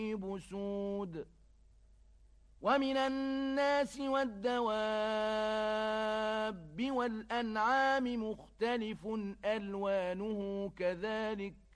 بسود ومن الناس والدواب والأنعام مختلف ألوانه كذلك